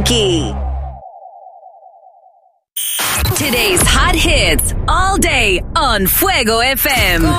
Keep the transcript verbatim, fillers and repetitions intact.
Funky. Today's hot hits all day on Fuego F M.